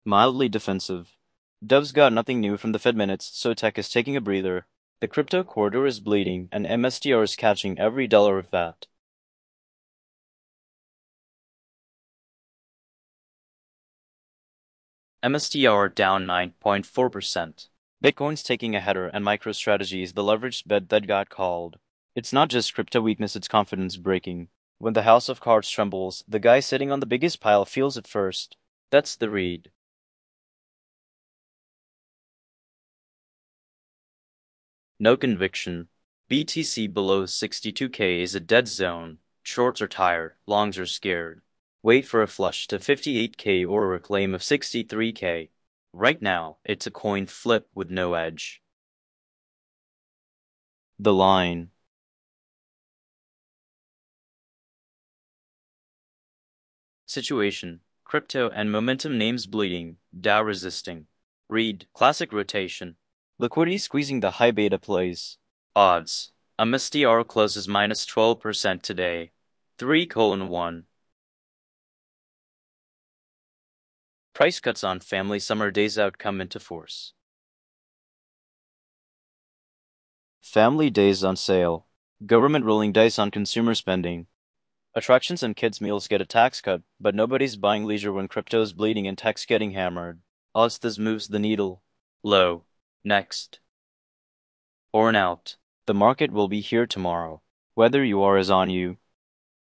Mildly defensive. Dove's got nothing new from the Fed minutes, so tech is taking a breather. The crypto corridor is bleeding, and MSTR is catching every dollar of that. MSTR down 9.4%. Bitcoin's taking a header, and MicroStrategy is the leveraged bet that got called. It's not just crypto weakness, it's confidence breaking. When the house of cards trembles, the guy sitting on the biggest pile feels it first. That's the read. No conviction. BTC below 62K is a dead zone. Shorts are tired, longs are scared. Wait for a flush to 58K or a reclaim of 63K. Right now, it's a coin flip with no edge. The line. Situation. Crypto and momentum names bleeding, Dow resisting. Read, classic rotation. Liquidity squeezing the high beta plays. Odds. MSTR closes minus 12% today. 3:1. Price cuts on family summer days out come into force. Family days on sale. Government rolling dice on consumer spending. Attractions and kids' meals get a tax cut, but nobody's buying leisure when crypto's bleeding and tech's getting hammered. Odds this moves the needle. Low. Next. Or an out. The market will be here tomorrow. Whether you are is on you.